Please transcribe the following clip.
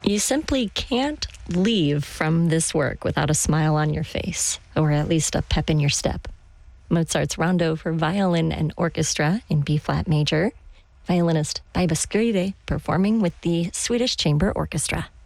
You simply can't leave from this work without a smile on your face, or at least a pep in your step. Mozart's Rondo for Violin and Orchestra in B-flat major. Violinist Baiba Skride performing with the Swedish Chamber Orchestra.